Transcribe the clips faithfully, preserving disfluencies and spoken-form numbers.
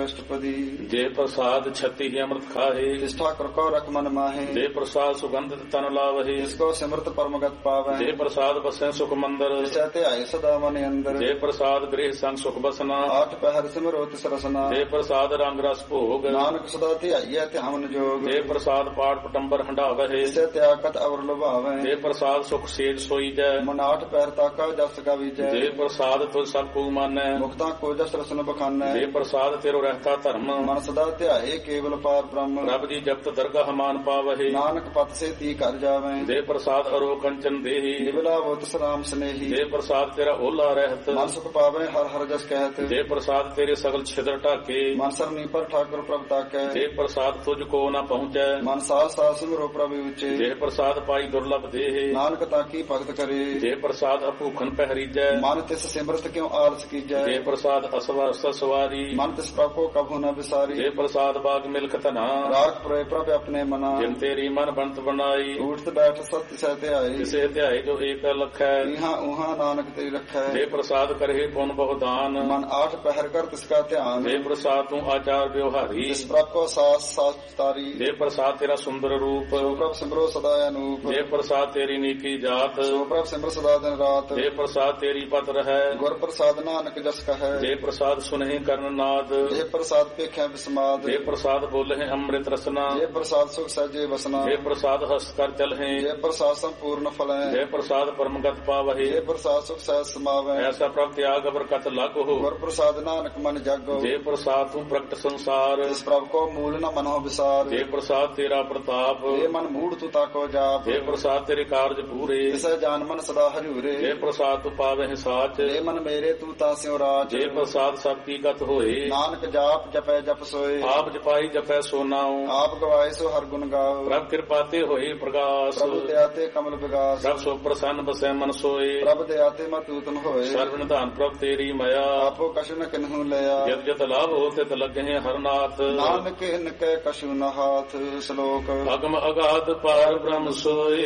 अष्टपदी। जे प्रसाद छति ही अमृत खाहे, जिस ठाकुर को रख मन माहे। जे प्रसाद सुगंधित तन लावहे, जिसको सिमरत परमगत पावे। जे प्रसाद बसे सुख मंदिर, जिसते आए सदा मन अंदर। जे प्रसाद गृह संग सुख बसना, आठ पहर सिमरो तिस रसना। जे प्रसाद रंग रस भोग, नानक सदा ध्याइए ध्यान जोग। जे प्रसाद पाठ पटंबर हंडावहे, जिसे त्यागत अवर लुभावे। जे प्रसाद सुख सेज सोई जय, मन आठ पहर ताका जस गावीजै। जे प्रसाद तुझ सब को मानै, मुक्ता को जस रसन बखानै। जे प्रसाद तेरो रहता धर्म, मन सदा ध्याए केवल पार ब्रह्म। रब जी जपत दरगाह मान पावहे, नानक पत से ती कर जावे। जे प्रसाद अरो कंचन देही, निबला वो तिस राम स्नेही। जे प्रसाद तेरा ओला रहत, मन सुख पावे हर हर जस कहत। जे प्रसाद तेरे सगल छिद्र ढाके, मन सरनी पर ठाकुर प्रभ ताकै। जे प्रसाद तुझको न पहुँचै, मन सास सास सिमरो प्रभु ऊंचे। जे प्रसाद पाई दुर्लभ देहे, नानक ताकी भगत करे। जे प्रसाद अभूखन पहरीजै, मन तिस सिमरत क्यों आलस कीजै। जे प्रसाद असवर सवारी, मन तिस प्रभ को कभू न विसारी। जे प्रसाद बाग मिल्क तना, राख प्रय प्रभ अपने मना। जिन तेरी मन बनत बनाई, उठत बैठ सत्य सहते आए। जिसे ध्याय जो एक लख है, यहाँ उहाँ नानक तेरी रखै। जे प्रसाद करहे पुन बहुदान, मन आठ पहर कर तिसका ध्यान। जे प्रसाद तू आचार व्यवहारी, जिस प्रभ को सास सास तारी। जे प्रसाद तेरा सुंदर रूप, सो प्रभ सिमरो सदा अनूप। जे प्रसाद तेरी नीकी जात, सो प्रभ सिमर सदा दिन रात। जे प्रसाद तेरी पत्र है, गुर प्रसाद नानक जस कहे। जे प्रसाद सुनहि कर्ण नाद, जे प्रसाद पेखे विस्माद। जे प्रसाद बोले अमृत रसना, जे प्रसाद सुख सहजे वसना। जे प्रसाद हंस कर चलहे, जे प्रसाद संपूर्ण फल है। जे प्रसाद परमगत पावहे, जे प्रसाद सुख सहज समावे। ऐसा प्रभ त्याग बरकत लागो, गुर प्रसाद नानक मन जागो। जे प्रसाद तू प्रकट संसार, जिस प्रभ को मूल न मनो विसार। जे प्रसाद तेरा प्रताप, जे मन मूढ़ तू ताको जाप। जे प्रसाद तेरे कार्य पूरे, जिसे जान मन सदा हरिउरे। जे प्रसाद तू पावे साच, जे मन मेरे तू तास्यो राज। जे प्रसाद सब की गत होए, नानक जाप जपै जप सोए। आप जपाई जपै सो नाउ, आप गवाए सो हर गुण गाओ। प्रभ कृपाते होए प्रकाश, प्रभु दयाते कमल विगास। प्रभ सो प्रसन्न बसै मन सोए, प्रभु दयाते मत उत्तम होए। सर्व निधान प्रभ तेरी मया, आपो कछु न किन्हु लया। जत जत लाभ होते त लगे हरनाथ, नानक इनके कछु न हाथ। श्लोक अगम अगाध पार ब्रह्म सोए,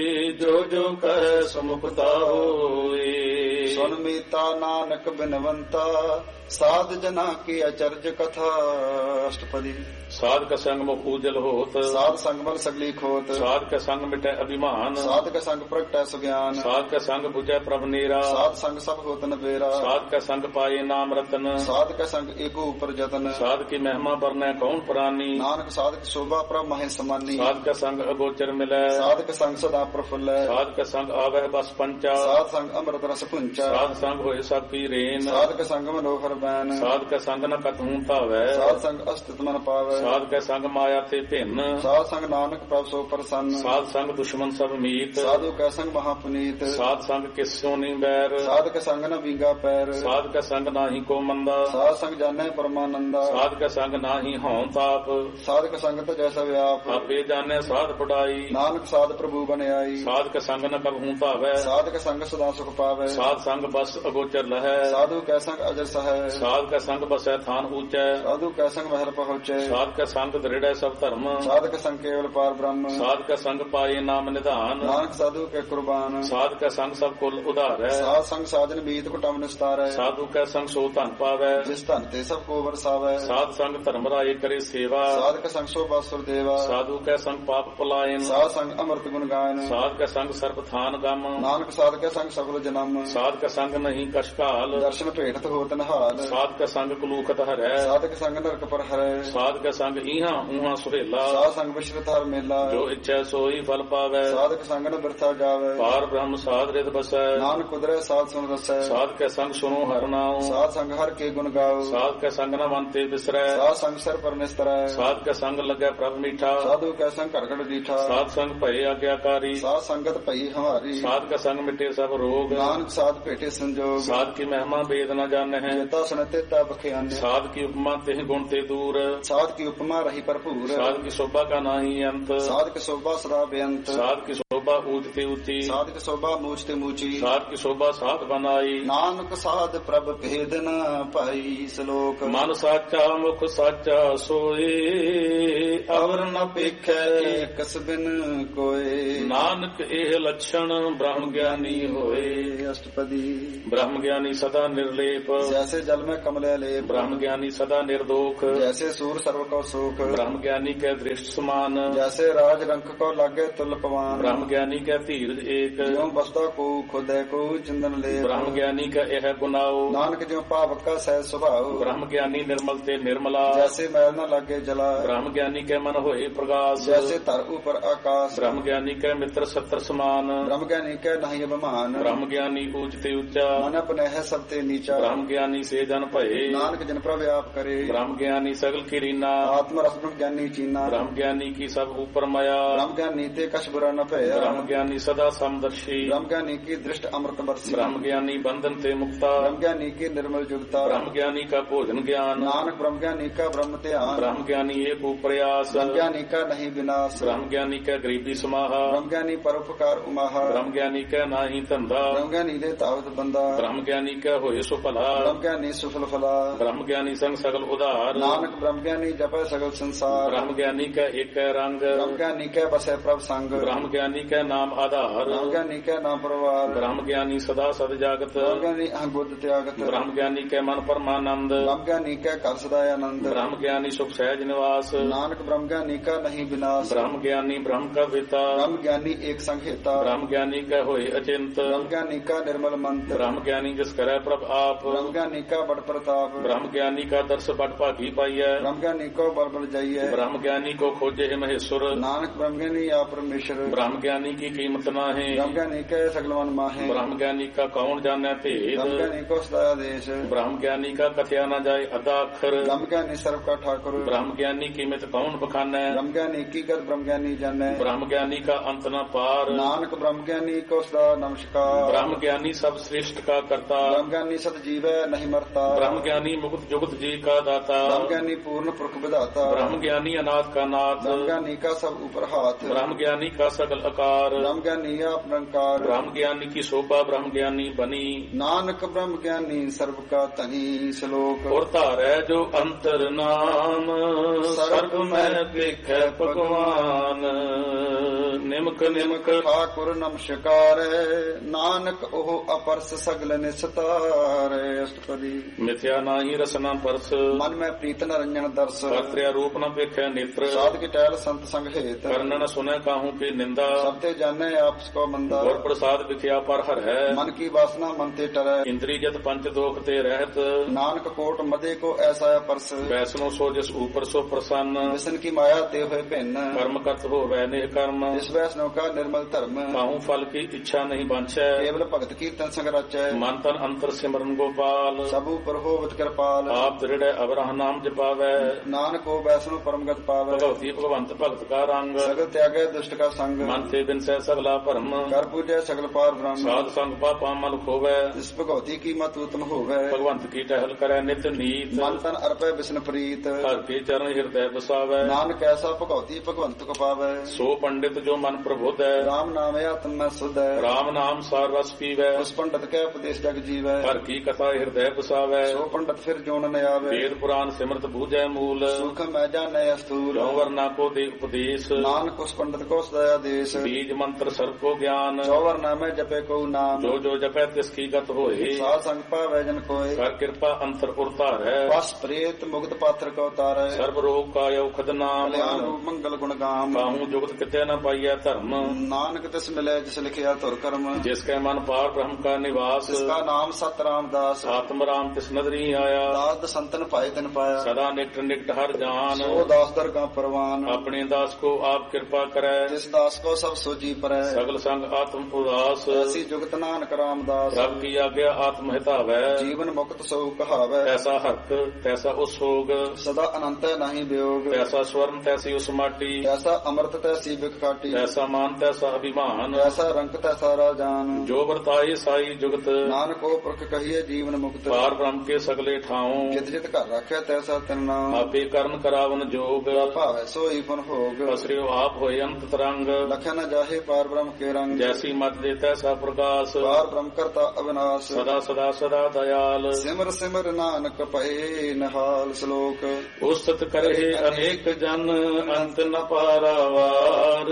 जो जो कह समुपता होए। सुन मीता नानक बिनवंता, साध जना की अचर्ज कथा। अष्टपदी। साध का संग मुख उजल होत, साध संग मल सगली खोत। साध का संग मिटे अभिमान, साध का संग प्रगटै सुज्ञान। साध का संग बुझे प्रभ नीरा, साध संग सब होत न बेरा। साध का संग पाए नाम रतन, साध का संग एको ऊपर जतन। साध की महिमा बरनै कौन प्राणी, नानक साध की शोभा प्रभ महे समानी। साध का संग अगोचर मिलै, साध का संग सदा प्रफुल्ल। साध का संग आवह बस पंचा, साध संग अमृत रस पुंचा। साध संग होए सब की रेन, साध का संग मनोहर बैन। साध का संग न कतहूं तावै, साध संग अस्तित्व मन पावै। साध का संग माया ते भिन्न, साध संग नानक प्रभ सो प्रसन्न। साध संग दुश्मन सब मीत, साधु का संग महापुनीत। साध संग किस्सों नी बैर, साध का संग न बींगा पैर। साध का संग नाही को मंदा, साध संग जाने परमानंदा। साध का संग नाही हों ताप, साध का संग तो जैसा व्याप। आपे जाने साध पढ़ाई, नानक साध प्रभु बन आई। साध का संग न कबहूं तावै, साध का संग सदा सुख पावै। साध संग बस अगोचर लहै, साधु का संग अजर सहै। साध का संग बसै थान ऊंचै, साधु का संग महल पहुँचे। साध का संग दृढ़ सब धर्म, साध का संग केवल पार ब्रह्म। साध का संग पाए नाम निधान, नानक साधु के कुर्बान। साध का संग सब कुल उधार है, साध संग साधन बीत कुटम निस्तार है। साधु का संग सो धन पावै, जिस धन ते सब को बरसावै। साध संग धर्म राय करे सेवा, साध का संग शोभा सुर देवा। साधु का संग पाप पलायन, साध संग अमृत गुण गायन। साध का संग सर्प थान गम, नानक साध का संग सफल जन्म। साध का संग नहीं कशकाल, दर्शन भेटत होत नहाल। साध का संग कुलूखत हरै, साध का संग नरक पर हरै। साध का संग इहा उहा सुहेला, साध संग विश्व हर मेला। जो इच्छा सोई फल पावै, साध का संग न बिरथा जावै। पार ब्रह्म साध रित बसै, नानक कुदरै साध सुन रसै। साध के संग सुनो हर नाम, साध संग हर के गुण गाओ। साध के संग न मनते बिसरै, साध संग सर पर निस्तरै। साध के संग लगे प्रभ मीठा, साधु का संग घड़घड़ दीठा। साध संग भय आज्ञाकारी, साध संगत भई हमारी। साध का संग मिटे सब रोग, नानक साध भेटे संजोग। साध की महिमा वेद न जाने हैं, जेता सुनते ता बख्याने। साध की उपमा तेह गुण ते दूर, साध की उपमा रही भरपूर साध की शोभा का नाही अंत साधक शोभा सदा बेअंत साध की शोभा ऊंचते ऊंची साधक शोभा मूचते मूची साध की शोभा साध बनाई नानक साध प्रभ भेद न पाई श्लोक मन साचा मुख साचा सोए अवर न पेखै एकस बिन कोय नानक एह लक्षण ब्रह्म ज्ञानी होए अष्टपदी ब्रह्म ज्ञानी सदा निर्लेप जैसे जल में कमल लेप ब्रह्म ज्ञानी सदा निर्दोख जैसे सूर सर्व को सुख ब्रह्म ज्ञानी के दृष्ट समान जैसे राज रंक को लागे तुल पवान ब्रह्म ज्ञानी का धीरज एक ज्यों बसता को खुदे को चिंदन ले ब्रह्म ज्ञानी का यह गुनाओ नानक ज्यों पावक का सहज स्वभाव ब्रह्म ज्ञानी निर्मल ते निर्मला जैसे मैल न लागे जला ब्रह्म ज्ञानी के मन होए प्रकाश जैसे तर ऊपर आकाश ब्रह्म ज्ञानी के मित्र सत्र समान ब्रह्म ज्ञानी के नहीं अभिमान ब्रह्म ज्ञानी ऊंचते ऊंचा मन अपने है सबते नीचा ब्रह्म ज्ञानी से जन भये नानक जन प्रव्याप करे ब्रह्म ज्ञानी सगल की रीना आत्म रस ज्ञानी चीना ब्रह्म ज्ञानी की सब ऊपर माया ब्रह्म ज्ञानी ते कछ बुरा न भया ब्रह्म ज्ञानी सदा समदर्शी ब्रह्म ज्ञानी की दृष्ट अमृत बरसी ब्रह्म ज्ञानी बंधन ते मुक्ता ब्रह्म ज्ञानी की निर्मल जुगता ब्रह्म ज्ञानी का भोजन ज्ञान नानक ब्रह्म ज्ञानी का ब्रह्म ध्यान ब्रह्म ज्ञानी एक प्रयास ब्रह्म ज्ञानी का नहीं विनाश ब्रह्म ज्ञानी का गरीबी समाहा ब्रह्म ज्ञानी परोपकार उमाहा ब्रह्म ज्ञानी का नाही धंधा ब्रह्म ज्ञानी दे तावत बंदा ब्रह्म ज्ञानी का होए सुफला ब्रह्म ज्ञानी सुफल फला ब्रह्म ज्ञानी संग सगल उदार नानक ब्रह्म ज्ञानी जपे सगल संसार ब्रह्म ज्ञानी का एक रंग ब्रह्म ज्ञानी के बसे प्रभ संग ब्रह्म ज्ञानी का नाम आधार ब्रह्म ज्ञानी के नाम परवार ब्रह्म ज्ञानी सदा सद जागत ब्रह्म ज्ञानी अहबुद्ध त्यागत ब्रह्म ज्ञानी के मन परमानंद ब्रह्म ज्ञानी के कर सदानंद ब्रह्म ज्ञानी सुख सहज निवास नानक ब्रह्म ज्ञानी का नहीं विनाश ब्रह्म ज्ञानी ब्रह्म का पिता ब्रह्म ज्ञानी एक संहिता ब्रह्म ज्ञानी का होए अचिंत ब्रह्म ज्ञानी का निर्मल मंत्र ब्रह्म ज्ञानी जिस करे प्रभ आप ब्रह्म ज्ञानी का बड़ प्रताप ब्रह्म ज्ञानी का दर्श बड़ भागी पाइय ब्रह्म ज्ञानी को बल बल जाइए ब्रह्म ज्ञानी को खोजे है महेश्वर नानक ब्रह्म ज्ञानी या परमेश्वर ब्रह्म ज्ञानी की कीमत ना है ब्रह्म ज्ञानी के सगलवन माहे ब्रह्म ज्ञानी का कौन जाने भेद ब्रह्म ज्ञानी को सदा देश ब्रह्म ज्ञानी का कथया न जाए अदा अक्षर ब्रह्म ज्ञानी सर्व का ठाकुर ब्रह्म ज्ञानी कीमत कौन बखाने ब्रह्म ज्ञानी की गत ब्रह्म ज्ञानी जाने ब्रह्म ज्ञानी का अंत न पार नानक ब्रह्म ज्ञानी को सदा नमस्कार ब्रह्म ज्ञानी सब श्रेष्ठ का करता ब्रह्म ज्ञानी सद जीव नहीं मरता ब्रह्म ज्ञानी मुक्त जुगत जी का दाता ब्रह्म ज्ञानी पूर्ण पुरख विधाता ब्रह्म ज्ञानी अनाथ का नाथ ब्रह्म ज्ञानी का सब ऊपर हाथ ब्रह्म ज्ञानी का सकल आकार ब्रह्म ज्ञानी आप निरंकार ब्रह्म ज्ञानी की शोभा ब्रह्म ज्ञानी बनी नानक ब्रह्म ज्ञानी सर्व का तनी श्लोक और तारै जो अंतर नाम सर्व में देख भगवान निमक निमक ठाकुर नमस्कार नानक ओह अपरस सगल निस्तार अष्टपदी मिथ्या नाही रसना परस मन में प्रीत न रंजन दर्श कर्त्या रूप न पेखे नेत्र साध की टहल संत संग हेत कर्णन सुने काहू की निंदा सबते जाने आपस को मंदा और प्रसाद विख्या पर हर है मन की वासना मन ते टरै इंद्री जत पंच दोख ते रहत नानक कोट मदे को ऐसा परस वैष्णो सो जिस ऊपर सो प्रसन्न विष्णु की माया ते हुए भिन्न कर्म करत हो वैने कर्म इस वैष्णव का निर्मल धर्म काहू फल की इच्छा नहीं बांछै केवल भगत कीर्तन संग रचै मन तन अंतर सिमरन गोपाल सब ऊपर होवत कृपाल आप दृढ़ अवरह नाम जपावै नानक को वैष्णव परमगत पावै भगवती भगवंत भगत का रंग सगल त्यागे दुष्ट का संग मन ते बिन सै सगला भरम कर पूजै सगल पार ब्रह्म साध संग पापा मल खोवै इस भगवती की मत उत्तम होवै भगवंत की टहल करै नित नीत मन तन अर्पै विष्णु प्रीत हर के चरण हृदय बसावै नानक ऐसा भगवती भगवंत को पावै सो पंडित जो मन प्रबुद्ध है राम नाम आत्म में शुद्ध है राम नाम सार रस पीवै उस पंडित के उपदेश जग जीवै हर की कथा हृदय बसावै सो पंडित फिर जोन न आवे वेद पुराण सिमरत बूझै मूल सुख मैं जाने स्थूल चौवरना को दे उपदेश नानक उस पंडित को सदया देश बीज मंत्र सर्व को ज्ञान चौवरना में जपे को नाम जो जो जपै तिसकी गत होए साध संग पावै जन कोय कर कृपा अंतर उरतार है बस प्रेत मुक्त पात्र को तारै सर्व रोग का औखद नाम कल्याण रूप मंगल गुण गाम काहू जुगत किते न पाइय धर्म नानक तिस मिले जिस लिखिया तुर कर्म जिसके मन पार ब्रह्म का निवास जिसका नाम सत रामदास आत्म राम तिस नदरी आया दाद संतन पाए तिन पाया सदा निकट निकट हर जान सो दास दरगाह परवान अपने दास को आप कृपा करे जिस दास को सब सोजी परै सगल संग आत्म उदास ऐसी जुगत नानक रामदास रब की आज्ञा आत्म हितावै जीवन मुक्त सो कहावै ऐसा हक तैसा उस होग सदा अनंत नहीं वियोग तैसा स्वर्ण तैसी उस माटी ऐसा अमृत तैसी बिक काटी तैसा मान तैसा अभिमान ऐसा रंग तैसा राजान जो वर्ताए साई जुगत नानक को पुरख कहिए जीवन मुक्त पार ब्रह्म के सगले ठाऊं जित जित कर रखे तैसा तिन नाम आपे कर ਕਰਨ ਕਰਾਵਨ ਜੋਗ ਭਾਵੈ ਸੋਈ ਫਨ ਭੋਗ ਪਸਰਿਓ ਆਪ ਹੋਏ ਅੰਤ ਤਰੰਗ ਲਖਿਆ ਨ ਜਾਹੇ ਪਾਰ ਬ੍ਰਹਮ ਕੇ ਰੰਗ ਜੈਸੀ ਮਤ ਦੇ ਤੈਸਾ ਪ੍ਰਕਾਸ਼ ਪਾਰ ਬ੍ਰਹਮ ਕਰਤਾ ਅਵਿਨਾਸ਼ ਸਦਾ ਸਦਾ ਸਦਾ ਦਇਆਲ ਸਿਮਰ ਸਿਮਰ ਨਾਨਕ ਪਏ ਨਿਹਾਲ ਸ਼ਲੋਕ ਉਸਤ ਕਰਹਿ ਅਨੇਕ ਜਨ ਅੰਤ ਨ ਪਾਰਾਵਾਰ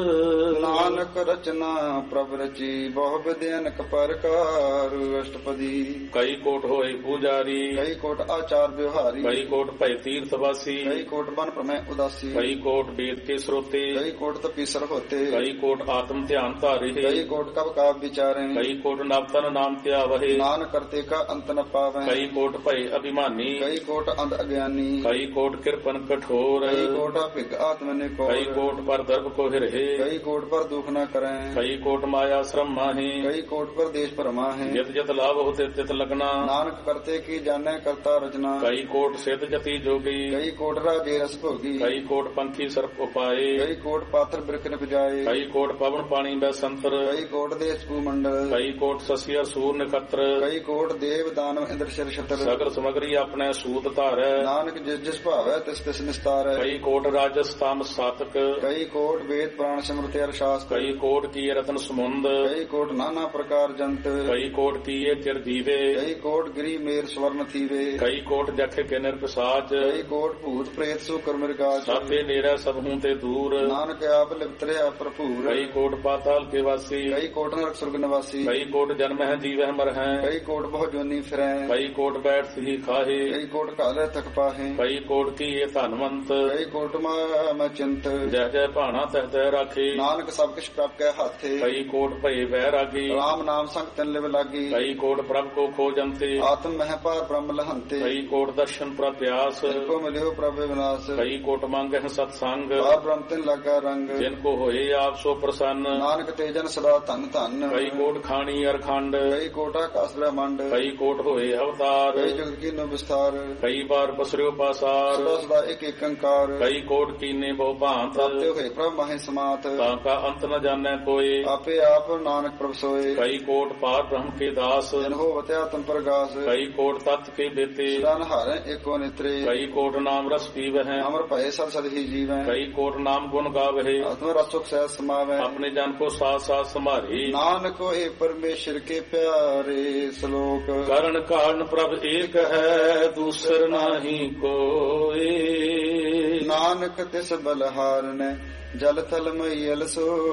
ਨਾਨਕ ਰਚਨਾ ਪ੍ਰਭ ਰਚੀ ਬਹੁ ਵਿਦਿ ਅਨਕ ਪ੍ਰਕਾਰ ਅਸ਼ਟਪਦੀ ਕਈ ਕੋਟ ਹੋਏ ਪੂਜਾਰੀ ਕਈ ਕੋਟ ਆਚਾਰ ਵਿਵਹਾਰੀ ਕਈ ਕੋਟ ਭੈ ਤੀਰਥ ਵਾਸੀ ਕਈ ਕੋਟ ਬਨ ਪ੍ਰਮੈ ਉਦਾਸੀ ਕਈ ਕੋਟ ਵੇਦ ਕੇ ਸਰੋਤੇ ਕਈ ਕੋਟ ਤਪੀਸਰ ਹੋਤੇ ਕਈ ਕੋਟ ਆਤਮ ਧਿਆਨ ਧਾਰੇ ਕਈ ਕੋਟ ਕਬ ਕਾਵ ਵਿਚਾਰੇ ਕਈ ਕੋਟ ਨਵਤਨ ਨਾਮ ਧਿਆਵਹਿ ਨਾਨਕ ਕਰਤੇ ਕਾ ਅੰਤ ਨ ਪਾਵੈ ਕਈ ਕੋਟ ਭੈ ਅਭਿਮਾਨੀ ਕਈ ਕੋਟ ਅੰਧ ਅਗਿਆਨੀ ਕਈ ਕੋਟ ਕਿਰਪਨ ਕਠੋਰ ਕਈ ਕੋਟ ਭਿਗ ਆਤਮ ਨੇ ਕੋ ਕਈ ਕੋਟ ਪਰ ਦਰਬ ਕੋ ਹਿਰਹਿ ਕਈ ਕੋਟ ਪਰ ਦੁਖ ਨ ਕਰੈ ਕਈ ਕੋਟ ਮਾਇਆ ਸ਼ਰਮ ਮਾਹੀ ਕਈ ਕੋਟ ਪਰ ਦੇਸ਼ ਭਰਮਾ ਹੈ ਜਿਤ ਜਿਤ ਲਾਭ ਹੋਤੇ ਤਿਤ ਲਗਨਾ ਨਾਨਕ ਕਰਤੇ ਕੀ ਜਾਣੈ ਕਰਤਾ ਰਚਨਾ ਕਈ ਕੋਟ ਸਿਧ ਜਤੀ ਜੋਗੀ ਕਈ ਕੋਟ ਰਾਜੇ ਰਸ ਭੋਗੀ ਕਈ ਕੋਟ ਪੰਖੀ ਸਰਪ ਉਪਾਏ ਕਈ ਕੋਟ ਪਾਤਰ ਬਿਰਖ ਨ ਪੁਜਾਏ ਕਈ ਕੋਟ ਪਵਨ ਪਾਣੀ ਬੈ ਸੰਤਰ ਕਈ ਕੋਟ ਦੇਸ਼ ਕੂ ਮੰਡਲ ਕਈ ਕੋਟ ਸਸਿਆ ਸੂਰ ਨਖਤਰ ਕਈ ਕੋਟ ਦੇਵ ਦਾਨਵ ਇੰਦਰ ਸ਼ਰ ਛਤਰ ਸਗਲ ਸਮਗਰੀ ਆਪਣੇ ਸੂਤ ਧਾਰੈ ਨਾਨਕ ਜਿਸ ਜਿਸ ਭਾਵੈ ਤਿਸ ਤਿਸ ਨਿਸਤਾਰੈ ਕਈ ਕੋਟ ਰਾਜਸ ਤਾਮ ਸਾਤਕ ਕਈ ਕੋਟ ਵੇਦ ਪ੍ਰਾਣ ਸਿਮਰਤਿ ਅਰ ਸ਼ਾਸਤਰ ਕਈ ਕੋਟ ਕੀ ਰਤਨ ਸਮੁੰਦ ਕਈ ਕੋਟ ਨਾਨਾ ਪ੍ਰਕਾਰ ਜੰਤ ਕਈ ਕੋਟ ਕੀਏ ਚਿਰ ਜੀਵੇ ਕਈ ਕੋਟ ਗਿਰੀ ਮੇਰ ਸਵਰਨ ਥੀਵੇ ਕਈ ਕੋਟ ਜਖ ਕੇ ਨਿਰਪਸਾਚ ਕਈ ਕੋਟ ਭੂਤ ਪ੍ਰੇਤ ਸੋ ਕਰਮਿਰਗਾਚ ਸਾਤੇ ਨੇਰਾ ਸਭ ਹੂੰ ਤੇ ਦੂਰ ਨਾਨਕ ਆਪ ਲਿਪਤਰਿਆ ਭਰਪੂਰ ਕਈ ਕੋਟ ਪਾਤਾਲ ਕੇ ਵਾਸੀ ਕਈ ਕੋਟ ਨਰਕ ਸੁਰਗ ਨਿਵਾਸੀ ਕਈ ਕੋਟ ਜਨਮ ਹੈ ਜੀਵਹਿ ਮਰ ਹੈ ਕਈ ਕੋਟ ਬਹੁ ਜੋਨੀ ਫਿਰੈ ਕਈ ਕੋਟ ਬੈਠ ਹੀ ਖਾਹੇ ਕਈ ਕੋਟ ਘਾਲੇ ਤਕ ਪਾਹੇ ਕਈ ਕੋਟ ਕੀਏ ਧਨਵੰਤ ਕਈ ਕੋਟ ਮੈਂ ਚਿੰਤ ਜਹ ਜਹ ਭਾਣਾ ਤਹ ਤਹ ਰਾਖੇ ਨਾਨਕ ਸਭ ਕਿਛ ਪ੍ਰਭ ਕੈ ਹਾਥੇ ਕਈ ਕੋਟ ਭਏ ਵਹਿ ਰਾਗੀ ਰਾਮ ਨਾਮ ਸੰਗ ਤਨ ਲਿਵ ਲਾਗੀ ਕਈ ਕੋਟ ਪ੍ਰਭ ਕੋ ਖੋਜੰਤੇ ਆਤਮ ਮਹਿ ਪਾਰ ਬ੍ਰਹਮ ਲਹੰਤੇ ਕਈ ਕੋਟ ਦਰਸ਼ਨ ਪ੍ਰਪਿਆਸ ਕੋ ਮਿਲਿਓ ਪ੍ਰਭ ਵਿਨਾਸ਼ ਕਈ ਕੋਟ ਮੰਗਹਿ ਸਤ ਸੰਗ ਪਾਰ ਬ੍ਰਹਮ ਤਿਨ ਲਾਗਾ ਰੰਗ ਜਿਨ ਕੋ ਹੋਏ ਆਪ ਸੋ ਪ੍ਰਸੰਨ ਨਾਨਕ ਤੇ ਜਨ ਸਦਾ ਧਨ ਧਨ ਕਈ ਕੋਟ ਖਾਣੀ ਅਰ ਖੰਡ ਕਈ ਕੋਟਾ ਕਾਸ ਬ੍ਰਹਮੰਡ ਕਈ ਕੋਟ ਹੋਏ ਅਵਤਾਰ ਕਈ ਜੁਗ ਕੀ ਨੋ ਵਿਸਥਾਰ ਕਈ ਬਾਰ ਪਸਰਿਓ ਪਾਸਾਰ ਸਦਾ ਸਦਾ ਇੱਕ ਇੱਕ ਅੰਕਾਰ ਕਈ ਕੋਟ ਕੀਨੇ ਬਹੁ ਭਾਂਤ ਤਾਤੇ ਹੋਏ ਪ੍ਰਭ ਮਾਹੇ ਸਮਾਤ ਤਾਂ ਕਾ ਅੰਤ ਨ ਜਾਣੈ ਕੋਏ ਆਪੇ ਆਪ ਨਾਨਕ ਪ੍ਰਭ ਸੋਏ ਕਈ ਕੋਟ ਪਾਰ ਬ੍ਰਹਮ ਕੇ ਦਾਸ ਜਨ ਹੋ ਵਤਿਆ ਤਨ ਪ੍ਰਗਾਸ ਕਈ ਕੋਟ ਤਤ ਕੇ ਬੇਤੇ ਸਦਾ ਨਹਾਰੈ ਏਕੋ ਨਿਤਰੇ ਕਈ ਕੋਟ ਨਾਮ ਰਸ ਪੀਵਹਿ ਅਮਰ ਭਏ ਸਦ ਸਦ ਹੀ ਜੀਵੈ ਕਈ ਕੋਟ ਨਾਮ ਗੁਣ ਗਾਵਹਿ ਆਤਮ ਰਸੁਖ ਸਹਿ ਸਮਾਵੈ ਆਪਣੇ ਜਨ ਕੋ ਸਾਥ ਸਾਥ ਸੰਭਾਰੀ ਨਾਨਕ ਹੋਏ ਪਰਮੇਸ਼ਰ ਕੇ ਪਿਆਰੇ ਸ਼ਲੋਕ ਕਰਨ ਕਾਰਨ ਪ੍ਰਭ ਏਕ ਹੈ ਦੂਸਰ ਨਾਹੀ ਕੋਏ ਨਾਨਕ ਤਿਸ ਬਲਹਾਰਨੈ ਜਲ ਥਲ ਮਈਲ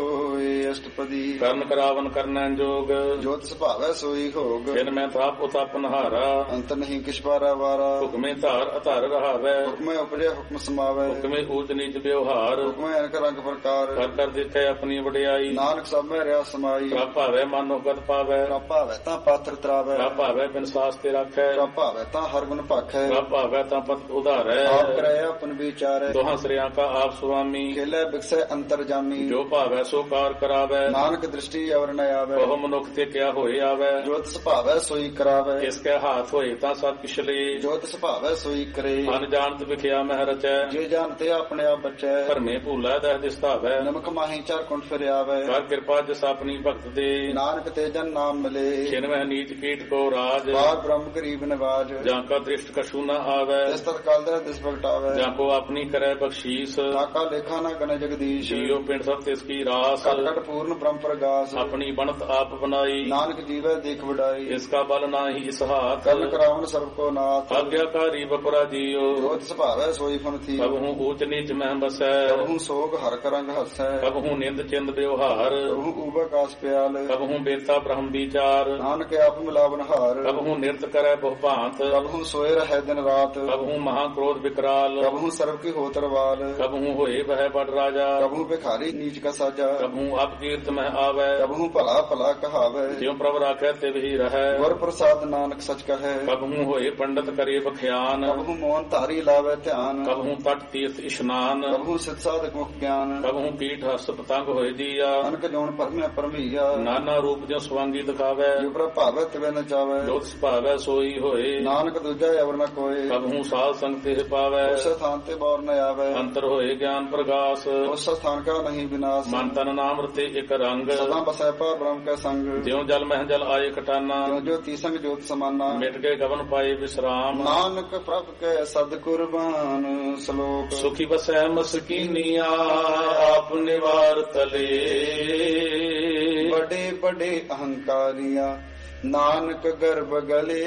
ਸੋਏ ਅਸ਼ਟਪਦੀ ਕਰਨ ਕਰਾਵਨ ਕਰਨੈ ਜੋਗ ਜੋਤ ਸੁਭਾਵੈ ਸੋਈ ਹੋਗ ਜਿਨ ਮੈਂ ਤਾਪ ਉਤਪ ਨਹਾਰਾ ਅੰਤ ਨਹੀਂ ਕਿਛ ਪਾਰਾ ਵਾਰਾ ਹੁਕਮੇ ਧਾਰ ਅਧਾਰ ਰਹਾਵੈ ਹੁਕਮੈ ਉਪਜੇ ਹੁਕਮ ਸਮਾਵੈ ਹੁਕਮੇ ਊਚ ਨੀਚ ਵਿਵਹਾਰ ਹੁਕਮੈ ਅਨਕ ਰੰਗ ਪ੍ਰਕਾਰ ਕਰ ਕਰ ਦੇਖੈ ਆਪਣੀ ਵਡਿਆਈ ਨਾਨਕ ਸਭ ਮੈਂ ਰਿਆ ਸਮਾਈ ਪ੍ਰਭ ਭਾਵੈ ਮਨੋ ਗਤ ਪਾਵੈ ਪ੍ਰਭ ਭਾਵੈ ਤਾਂ ਪਾਤਰ ਤਰਾਵੈ ਪ੍ਰਭ ਭਾਵੈ ਬਿਨ ਸਾਸ ਤੇ ਰੱਖੈ ਪ੍ਰਭ ਭਾਵੈ ਤਾਂ ਹਰ ਗੁਣ ਭਾਖੈ ਪ੍ਰਭ ਭਾਵੈ ਤਾਂ ਪਤ ਉਧਾਰੈ ਆਪ ਕਰੈ ਆਪਨ ਵਿਚਾਰੈ ਦੋਹਾਂ ਸ੍ਰਿਆਂ ਕਾ ਆਪ ਸੁਆਮੀ ਖੇਲੇ ਬਿਕਸੈ ਅੰਤਰ ਜਾਮੀ ਜੋ ਭਾਵੈ ਸੋ ਕਾਰ ਕਰਾਵੈ ਨਾਨਕ ਦ੍ਰਿਸ਼ਟੀ ਅਵਰ ਨ ਆਵੈ ਬਹੁ ਮਨੁੱਖ ਤੇ ਕਿਆ ਹੋਏ ਆਵੈ ਜੋ ਤਿਸ ਭਾਵੈ ਸੋਈ ਕਰਾਵੈ ਇਸ ਕੈ ਹਾਥ ਹੋਏ ਤਾਂ ਸਭ ਕਿਛਲੇ ਜੋ ਤਿਸ ਭਾਵੈ ਸੋਈ ਕਰੇ ਮਨ ਜਾਣਤ ਵਿਖਿਆ ਮਹਿ ਰਚੈ ਜੇ ਜਾਣਤੇ ਆਪਣੇ ਆਪ ਬਚੈ ਧਰਮੇ ਭੂਲਾ ਦਹ ਦਿਸਤਾਵੈ ਨਮਕ ਮਾਹੀ ਚਾਰ ਕੁੰਠ ਫਿਰ ਆਵੈ ਕਰ ਕਿਰਪਾ ਜਿਸ ਆਪਣੀ ਭਗਤ ਦੇ ਨਾਨਕ ਤੇ ਜਨ ਨਾਮ ਮਿਲੇ ਛਿਨ ਮਹਿ ਨੀਚ ਕੀਟ ਕੋ ਰਾਜ ਬਾਰ ਬ੍ਰਹਮ ਗਰੀਬ ਨਿਵਾਜ ਜਾਂ ਕਾ ਦ੍ਰਿਸ਼ਟ ਕਛੂ ਨ ਆਵੈ ਤਿਸ ਤਤ ਕਾਲ ਦਾ ਦਿਸ ਪ੍ਰਗਟਾਵੈ ਜਾਂ ਕੋ ਆਪਣੀ ਕਰੈ ਬਖਸ਼ੀਸ ਤਾਕਾ ਲੇਖਾ ਨਾ ਗਣੇ ਜਗਦੀਸ਼ ਜੀਉ ਪਿੰਡ ਸਭ ਤਿਸ ਕੀ ਰਾਸ ਕਟ ਕਟ ਪੂਰਨ ਬ੍ਰਹਮ ਪ੍ਰਗਾਸ ਆਪਣੀ ਬਣਤ ਆਪ ਬਨਾਈ ਨਾਨਕ ਜੀਵੈ ਦੇਖ ਵਡਾਈ ਇਸ ਕਾ ਬਲ ਨਾਹੀ ਇਸ ਹਾਥ ਕਰਨ ਕਰਾਵਨ ਸਰਬ ਕੋ ਨਾਥ ਆਗਿਆਕਾਰੀ ਬਪਰਾ ਜੀਉ ਜੋ ਤਿਸ ਭਾਵੈ ਸੋਈ ਫਨ ਥੀ ਕਬ ਹੂੰ ਊਚ ਨੀਚ ਮਹਿ ਬਸੈ ਕਬਹੂ ਸੋਗ ਹਰ ਕਰੰਗ ਹਸੈ ਕਬ ਹੂੰ ਨਿੰਦ ਚਿੰਦ ਵਿਵਹਾਰ ਕਬਹੂ ਊਬਕਾਸ ਪਿਆਲ ਕਬ ਹੂੰ ਬੇਤਾ ਬ੍ਰਹਮ ਵਿਚਾਰ ਨਾਨਕ ਆਪ ਮਿਲਾਵਨ ਹਾਰ ਕਬ ਹੂੰ ਨਿਰਤ ਕਰੈ ਬਹੁ ਭਾਂਤ ਕਬਹੂ ਸੋਏ ਰਹਿ ਦਿਨ ਰਾਤ ਕਬ ਹੂੰ ਮਹਾ ਕ੍ਰੋਧ ਵਿਕਰਾਲ ਕਬਹੂ ਸਰਬ ਕੀ ਹੋਤਰਵਾਲ ਕਬ ਹੂੰ ਹੋਏ ਬਹਿ ਬੜ ਰਾਜਾ ਕਬਹੂ ਭਿਖਾਰੀ ਨੀਚ ਕਾ ਸਾਜਾ ਕਬ ਹੂੰ ਅਪ ਕੀਰਤ ਮਹਿ ਆਵੈ ਕਬਹੂ ਭਲਾ ਭਲਾ ਕਹਾਵੈ ਜਿਉ ਪ੍ਰਭ ਰਾਖੈ ਤਿਵ ਹੀ ਰਹੈ ਗੁਰ ਪ੍ਰਸਾਦ ਨਾਨਕ ਸਚ ਕਹੈ ਕਬ ਹੂੰ ਹੋਏ ਪੰਡਤ ਕਰੇ ਬਖਿਆਨ ਕਬਹੂ ਮੋਹਨ ਧਾਰੀ ਲਾਵੇ ਧਿਆਨ ਕਬ ਹੂੰ ਤਟ ਤੀਰਥ ਇਸ਼ਨਾਨ ਕਬਹੂ ਸਿਧ ਸਾਧਕ ਮੁਖ ਗਿਆਨ ਕਬ ਹੂੰ ਪੀਠ ਹਸ ਪਤੰਗ ਹੋਏ ਦੀਆ ਅਨਕ ਜੋਨ ਪਰਮਿਆ ਪਰਮਈਆ ਨਾਨਾ ਰੂਪ ਜਿਉ ਸਵਾਂਗੀ ਦਿਖਾਵੈ ਜੋ ਪ੍ਰਭ ਭਾਵੈ ਤਿਵੇਂ ਨ ਚਾਵੈ ਜੋਤ ਸੁਭਾਵੈ ਸੋਈ ਹੋਏ ਨਾਨਕ ਦੂਜਾ ਅਵਰ ਨ ਕੋਏ ਕਬ ਹੂੰ ਸਾਧ ਸੰਗ ਤੇ ਪਾਵੈ ਉਸੇ ਥਾਨ ਤੇ ਬੌਰ न आवे। अंतर होए ज्ञान प्रकाश, उस स्थान का नहीं विनाश। मन तन नाम रते एक रंग, सदा बसै पर ब्रह्म के संग। ज्यों जल मह जल आए कटाना, ज्यों ज्योति संग ज्योत समाना। मिट गए गवन पाए विश्राम, नानक प्रभ के सद कुर्बान। श्लोक सुखी बसै मस्कीनिया आप निवार तले, बड़े बड़े अहंकारिया नानक गर्भ गले।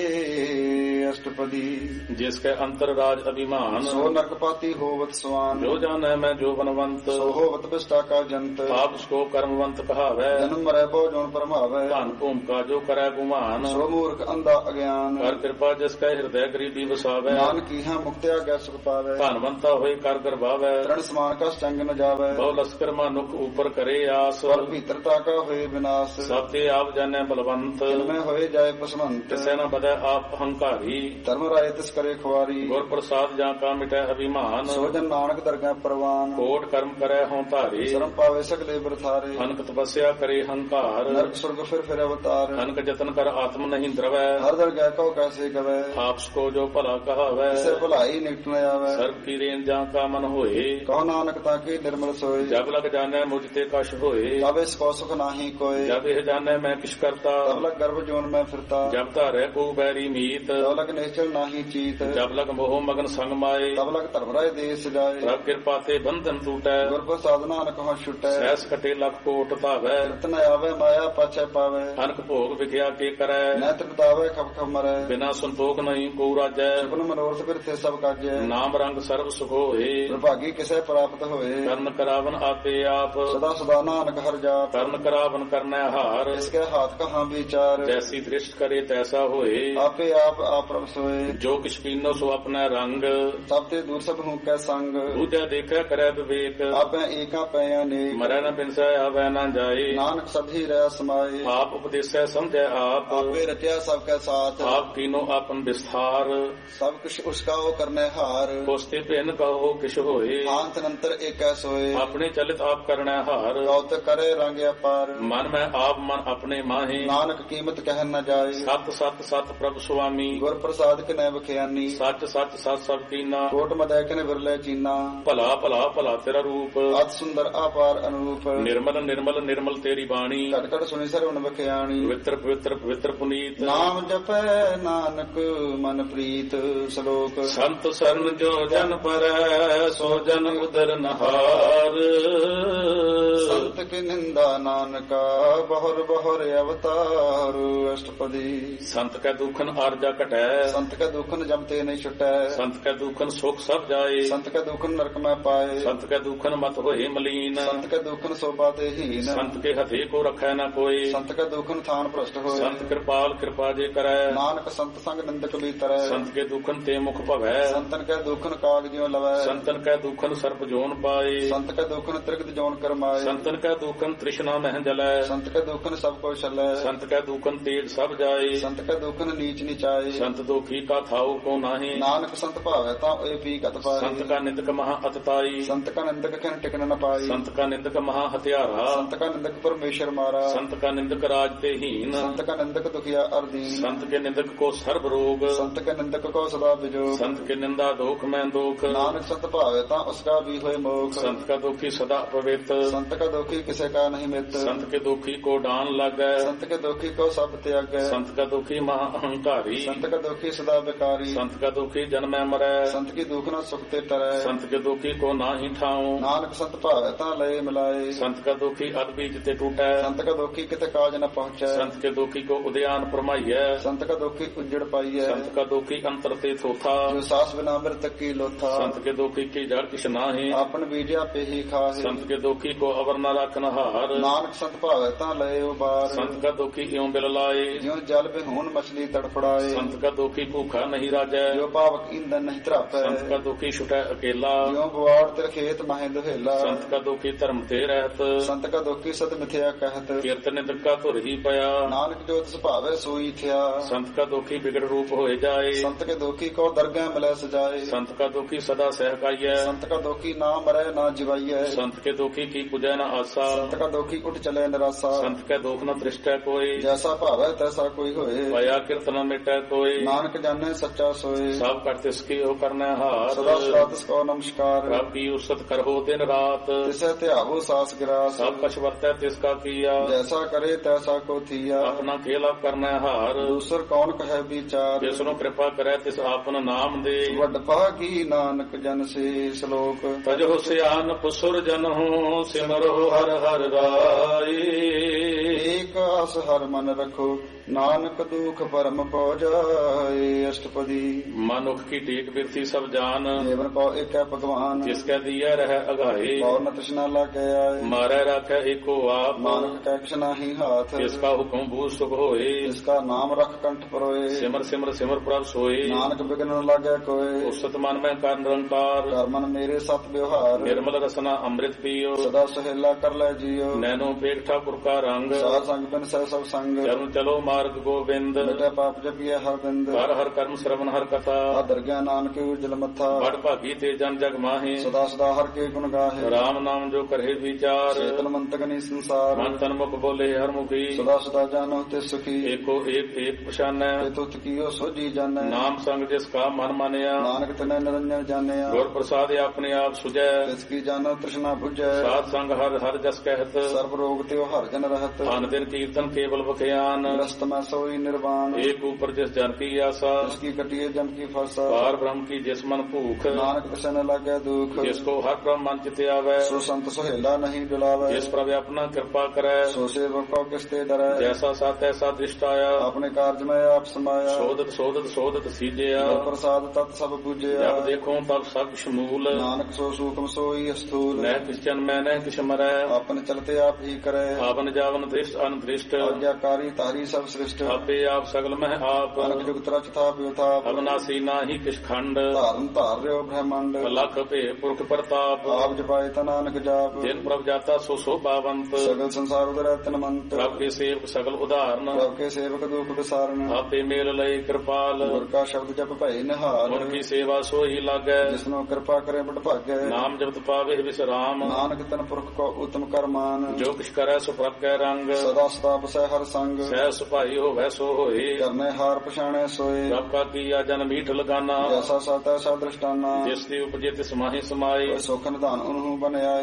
अष्टपदी जिसके अंतर राज अभिमान, सो नरकपाती होवत स्वान। जो जाने मैं जो बनवंत, सो होवत विष्टा का जंत। पाप उसको कर्मवंत कहावै, जन्म मरै बो जोन परमावै। धन भूम का जो करे गुमान, सो मूर्ख अंधा अज्ञान। कर कृपा जिसका हृदय गरीबी बसावै, नानक की है मुक्त्या गै सुख पावै। धनवंता होए कर गर्भावै, तृण समान का चंग न जावै। बहु लश्कर मानुख ऊपर करे आस, स्वर भीतरता का होए विनाश। सब ते आप जाने बलवंत, इनमें होए जाए पसमंत। किसे न बदे आप अहंकारी, धर्म राय तिस करे खुआरी। गुर प्रसाद जा का मिटे अभिमान, सोजन नानक दरगाह परवान। कोट कर्म करे हों धारे, शर्म पावे सकले बरथारे। अनक तपस्या करे हंकार, नरक स्वर्ग फिर फिर अवतार। अनक जतन कर आत्म नहीं द्रवै, हर दरगाह को कैसे गवै। आपको जो भला कहावै, इसे भलाई निकट न आवे। सर्व की रेन जा का मन होए, कहो नानक ताकि निर्मल सोए। जब लग जाने मुझते कश होए, तब इसको सुख नाही कोय। जब यह जाने मैं किस करता, तब लग गर्भ जोन में फिरता। जब तारे को बैरी मीत, तब लग निश्चल नाही चीत। जब लग मोह मगन संग माए, तब लग धर्मराय देश जाए। प्रभ कृपा ते बंधन टूटै, गुर प्रसाद नानक हो छुटै। सहस कटे लख कोट धावै, रतन आवे माया पाछे पावे। अनक भोग विख्या के करै, नैत बितावे खप खप मरै। बिना संतोख नहीं को राजै, सुपन मनोरथ बिरथे सब काजै। नाम रंग सर्व सुख होए, दुर्भागी किसे प्राप्त होए। कर्ण करावन आपे आप, सदा सदा नानक हर जाप। कर्ण करावन करनै हार, इसके हाथ कहाँ विचार। जैसी दृष्ट करे तैसा होए, आपे आप आप प्रभ सोए। जो किछ पीनो सो अपना रंग, सब ते दूर सब हूँ कै संग। दूजा देखै करै विवेक, आपे एका पै अनेक। मरै न बिनसै आवै न जाए, नानक सभी रह समाए। आप उपदेसै समझै आप, आपे रचया सबके साथ। आप कीनो आपन विस्तार, सब कुछ उसका वो करने हार। कोस्ते पेन कहो किछ होए, अंत नंतर एक सोए। अपने चलित आप करनै हार, गौत करे रंग अपार। मन में आप मन अपने माहे, नानक कीमत कह न जाए। सत सत सत प्रभु स्वामी, गुर प्रसाद किने बखियानी। सच सच सत सब कीना, कोट मदय किने विरले चीना। भला भला भला तेरा रूप, अत सुंदर अपार अनुरूप। निर्मल निर्मल निर्मल तेरी बाणी, कट कट सुनि सरवण बखियानी। पवित्र पवित्र पवित्र पुनीत, नाम जपै नानक मन प्रीत। श्लोक संत शरण जो जन पर सो जन उदर नहार, संत की निंदा नानका बहुर बहुर अवतार। अष्टपदी संत का दुखन आर्जा कटै, संत का दुखन जमते नहीं छुटै। संत का दुखन सुख सब जाए, संत का दुखन नरक में पाए। संत का दुखन मत होए मलीन, संत का दुखन शोभा देहीन। संत के हथे को रखै न कोई, संत का दुखन थान भ्रष्ट होए। संत कृपाल कृपा जे करै, नानक संत संग निंदक भीतर। संत के दुखन ते मुख भवै, संतन का दुखन काग ज्यों लवै। संतन का दुखन सर्प जोन पाए, संत का दुखन त्रिगत जोन करमाए। संतन का दुखन तृष्णा मह जलै, संत का दुखन सब को छलै। संत का दुखन तेज सब जाए, संत का दुखन नीच नीचाए। संत दुखी का थाऊ को नाहि, नानक संत भावै ता ओए पी गत पाए। संत का निंदक महा अतताई, संत का निंदक खन टिकन न पाई। संत का निंदक महा हत्यारा, संत का निंदक परमेश्वर मारा। संत का निंदक राज ते हीन, संत का निंदक दुखिया अर्दीन। संत के निंदक को सर्व रोग, संत के निंदक को सदा विजोग। संत के निंदा दोख में दोख, नानक संत भावै ता उसका भी होए मोख। संत का दुखी सदा पवित्र, संत का दुखी किसे का नहीं मित्र। संत के दुखी को डान लगै, संत के दुखी को सब त्यागै। संत का दुखी महा अहंकारी, संत का दुखी सदा बेकारी। संत का दुखी जन्म मरै, संत की दुख न सुख ते टरै। संत के दुखी को नाहि ठाऊं, नानक संत भावै ता लय मिलाए। संत का दुखी अदबीज ते टूटै, संत का दुखी किते काज न पहुँचै। संत के दुखी को उद्यान परमाइयै, संत का दुखी उज्जड़ पाइयै। संत का दुखी अंतर ते थोथा, जो सास बिना मृतक की लोथा। संत के दुखी की जड़ किछ नाहि, आपन बीजा पे ही खाहे। संत के दुखी को अवर न रखन हार, नानक संत भावै ता लय उबार। संत का दुखी इਉਂ बिल लाए, ज्यों जल बिहून मछली तड़फड़ाए। संत का दुखी भूखा नहीं राजै, जो पावक ईंधन नहीं त्रापै। संत का दुखी छुटै अकेला, ज्यों बुआड़ तिर खेत माहे दुहेला। संत का दुखी धर्म ते रहत, संत का दुखी सत मिथ्या कहत। कीर्तन निंदक का धुर ही पया, नानक जो तिस भावै सोई थिया। संत का दुखी बिगड़ रूप होए जाए, संत के दुखी को दरगाह मिलै सजाए। संत का दुखी सदा सहकाइयै, संत का दुखी ना मरै ना जिवाइयै। संत के दुखी की पूजै न आसा, संत का दुखी उठ चले निराशा। संत के दुख न दृष्टै कोई, जैसा भाव ਭਾਵੈ ਤੈਸਾ ਕੋਈ ਹੋਏ। ਭਇਆ ਕਿਰਤ ਨ ਮਿਟੈ ਕੋਈ, ਨਾਨਕ ਜਾਣੈ ਸੱਚਾ ਸੋਏ। ਸਭ ਕਰ ਤਿਸ ਕੀ ਹੋ ਕਰਨਾ ਹਾਰ, ਸਦਾ ਸਦਾ ਤਿਸ ਕੋ ਨਮਸਕਾਰ। ਪ੍ਰਭ ਕੀ ਉਸਤ ਕਰੋ ਦਿਨ ਰਾਤ, ਤਿਸੈ ਧਿਆਵੋ ਸਾਸ ਗਿਰਾਸ। ਸਭ ਕਛ ਵਰਤੈ ਤਿਸ ਕਾ ਕੀਆ, ਜੈਸਾ ਕਰੇ ਤੈਸਾ ਕੋ ਥੀਆ। ਆਪਣਾ ਖੇਲ ਆਪ ਕਰਨਾ ਹਾਰ, ਦੂਸਰ ਕੌਣ ਕਹੈ ਵਿਚਾਰ। ਜਿਸ ਨੂੰ ਕਿਰਪਾ ਕਰੈ ਤਿਸ ਆਪਨ ਨਾਮ ਦੇ, ਵੱਡ ਭਾਗੀ ਨਾਨਕ ਜਨ ਸੇ ਸ਼ਲੋਕ। ਤਜੋ ਸਿਆਨ ਸੁਰ ਜਨਹੁ ਸਿਮਰੋ ਹਰ ਹਰ ਰਾਏ। ਏਕ ਆਸ ਹਰ ਮਨ ਰਖੋ ਨਾਨਕ ਦੁਖ ਪਰਮ ਪਉ ਜਾਏ। ਅਸ਼ਟਪਦੀ। ਮਨੁਖ ਕੀ ਟੇਕ ਬਿਰਤੀ ਸਭ ਜਾਨ, ਜੀਵਨ ਕੋ ਏਕੈ ਭਗਵਾਨ। ਜਿਸ ਕੈ ਦੀਐ ਰਹਿ ਅਗਾਏ, ਕੌ ਨ ਤ੍ਰਿਸ਼ਨਾ ਲਾਗੈ ਆਏ। ਮਾਰੈ ਰਾਖੈ ਏਕੋ ਆਪ, ਨਾਨਕ ਕੈ ਕਿਛ ਨਾਹੀ ਹਾਥ। ਜਿਸ ਕਾ ਹੁਕਮ ਬੂਝ ਸੁਖ ਹੋਏ, ਜਿਸ ਕਾ ਨਾਮ ਰਖ ਕੰਠ ਪਰੋਏ। ਸਿਮਰ ਸਿਮਰ ਸਿਮਰ ਪ੍ਰਭ ਸੋਏ, ਨਾਨਕ ਬਿਗਨ ਨ ਲਾਗੈ ਕੋਏ। ਉਸਤ ਮਨ ਮੈਂ ਕਰ ਨਿਰੰਕਾਰ, ਕਰ ਮਨ ਮੇਰੇ ਸਤ ਵਿਵਹਾਰ। ਨਿਰਮਲ ਰਸਨਾ ਅੰਮ੍ਰਿਤ ਪੀਓ, ਸਦਾ ਸੁਹੇਲਾ ਕਰ ਲੈ ਜੀਓ। ਨੈਨੋ ਪੇਖ ਠਾਕੁਰ ਕਾ ਰੰਗ, ਸਾਧ ਸੰਗ ਬਿਨ ਸਹਿ ਸਭ ਸੰਗ। ਚਰਨ ਚਲੋ ਮਾਰਗ ਗੋਬਿੰਦ, ਮਿਟੈ ਪਾਪ ਜਪੀਐ ਹਰ ਬਿੰਦ। ਹਰ ਹਰ ਕਰਮ ਸ਼ਰਵਨ ਹਰ ਕਥਾ, ਆਦਰ ਗਿਆਨ ਨਾਨਕ ਉਜਲ ਮੱਥਾ। ਬੜ ਭਾਗੀ ਤੇ ਜਨ ਜਗ ਮਾਹੇ, ਸਦਾ ਸਦਾ ਹਰ ਕੇ ਗੁਣ ਗਾਹੇ। ਰਾਮ ਨਾਮ ਜੋ ਕਰੇ ਵਿਚਾਰ, ਚੇਤਨ ਮੰਤਕ ਨੀ ਸੰਸਾਰ। ਮਨ ਤਨ ਮੁਖ ਬੋਲੇ ਹਰ ਮੁਖੀ, ਸਦਾ ਸਦਾ ਜਾਣੋ ਤੇ ਸੁਖੀ। ਏਕੋ ਏਕ ਏਕ ਪਛਾਨੈ, ਤੇ ਤੁਤ ਕੀਓ ਸੋਜੀ ਜਾਣੈ। ਨਾਮ ਸੰਗ ਜਿਸ ਕਾ ਮਨ ਮਾਨਿਆ, ਨਾਨਕ ਤਿਨੈ ਨਿਰੰਜਨ ਜਾਣਿਆ। ਗੁਰ ਪ੍ਰਸਾਦ ਆਪਣੇ ਆਪ ਸੁਝੈ, ਤਿਸ ਕੀ ਜਾਣੋ ਤ੍ਰਿਸ਼ਨਾ ਬੁਝੈ। ਸਾਧ ਸੰਗ ਹਰ ਹਰ ਜਸ ਕਹਿਤ, ਸਰਬ ਰੋਗ ਤੇ ਹਰ ਜਨ ਰਹਤ। ਅਨ ਦਿਨ ਕੀਰਤਨ ਕੇਵਲ ਬਖਿਆਨ, ਰਸਤ ਮੈਂ ਸੋਈ ਨਿਰਵਾਣ। ਏਕ ਉਪਰ ਜਿਸ ਜਨ ਕੀ ਆਸਾ, ਜਿਸ ਕੀ ਕਟਿਏ ਜਮ ਕੀ ਫਾਸਾ। ਪਾਰ ਬ੍ਰਹਮ ਕੀ ਜਿਸ ਮਨ ਭੂਖ, ਨਾਨਕ ਤਿਸੈ ਨ ਲਾਗੈ ਦੁਖ। ਜਿਸ ਕੋ ਹਰ ਬ੍ਰਹਮ ਮਨ ਚਿਤ ਆਵੈ, ਸੋ ਸੰਤ ਸੁਹੇਲਾ ਨਹੀਂ ਡੁਲਾਵੈ। ਜਿਸ ਪ੍ਰਭ ਆਪਣਾ ਕਿਰਪਾ ਕਰੈ, ਸੋ ਸੇਵਕ ਕੋ ਕਿਸ ਤੇ ਡਰੈ। ਜੈਸਾ ਸਾਥ ਐਸਾ ਦ੍ਰਿਸ਼ਟ ਆਇਆ, ਆਪਣੇ ਕਾਰਜ ਮੈਂ ਆਪ ਸਮਾਇਆ। ਸੋਧਤ ਸੋਧਤ ਸੋਧਤ ਸੀਜਿਆ, ਗੁਰ ਪ੍ਰਸਾਦ ਤਤ ਸਭ ਬੁਝਿਆ। ਜਬ ਦੇਖੋ ਤਬ ਸਭ ਸ਼ਮੂਲ, ਨਾਨਕ ਸੋ ਸੂਖਮ ਸੋਈ ਅਸਥੂਲ। ਨਹਿ ਕਿਛ ਜਨਮੈ ਨਹਿ ਕਿਛ ਮਰੈ, ਆਪਨ ਚਲਤੇ ਆਪ ਹੀ ਕਰੈ। ਆਵਨ ਜਾਵਨ ਦ੍ਰਿਸ਼ਟ ਅਨਦ੍ਰਿਸ਼ਟ, ਆਗਿਆਕਾਰੀ ਤਾਰੀ ਸਭ ਸ੍ਰਿਸ਼ਟ। ਆਪੇ ਆਪ ਸਗਲ ਮਹਿ ਆਪ, ਅਨਕ ਜੁਗਤ ਰਚ ਥਾਪ ਵਿਥਾਪ। ਅਵਨਾਸੀ ਨਾਹੀ ਕਿਛ ਖੰਡ, ਧਾਰਨ ਧਾਰ ਰਿਓ ਬ੍ਰਹਮੰਡ। ਲਖ ਭੇ ਪੁਰਖ ਪ੍ਰਤਾਪ, ਆਪ ਜਪਾਏ ਤਾ ਨਾਨਕ ਜਾਪ। ਜਿਨ ਪ੍ਰਭ ਜਾਤਾ ਸੋ ਸੋਭਾਵੰਤ, ਸਗਲ ਸੰਸਾਰ ਉਦਰੈ ਤਨਮੰਤ। ਪ੍ਰਭ ਕੇ ਸੇਵਕ ਸਗਲ ਉਦਾਹਰਨ, ਪ੍ਰਭ ਕੇ ਸੇਵਕ ਦੁਖ ਵਿਸਾਰਨ। ਆਪੇ ਮੇਲ ਲਈ ਕਿਰਪਾਲ, ਗੁਰ ਕਾ ਸ਼ਬਦ ਜਪ ਭਏ ਨਿਹਾਲ। ਗੁਣ ਕੀ ਸੇਵਾ ਸੋਈ ਲਾਗੈ, ਜਿਸਨੂੰ ਕਿਰਪਾ ਕਰੇ ਬੜ ਭਾਗੈ। ਨਾਮ ਜਪਤ ਪਾਵੇ ਵਿਸਰਾਮ, ਨਾਨਕ ਤਨ ਪੁਰਖ ਕੋ ਉਤਮ ਕਰਮਾਨ। ਜੋ ਕਿਛ ਕਰੈ ਸੋ ਪ੍ਰਭ ਕੈ ਰੰਗ, ਸਦਾ ਸਦਾ ਬਸੈ ਹਰ ਸੰਗ। ਸਹਿ ਸੁਭਾਈ ਹੋਵੈ ਸੋ ਹੋਏ, ਕਰਨੇ ਹਾਰ ਪਛਾਣੈ ਸੋਏ। ਪ੍ਰਭ ਕਾ ਕੀਆ ਜਨ ਮੀਠ ਲਗਾਨਾ, ਜੈਸਾ ਸਾਤਾ ਸਾ ਦ੍ਰਿਸ਼ਟਾਨਾ। ਜਿਸ ਦੀ ਉਪਜੇ ਤਿਸ ਮਾਹੀ ਸਮਾਏ, ਸੁਖ ਨਿਧਾਨ ਉਹਨੂੰ ਬਣਿਆ।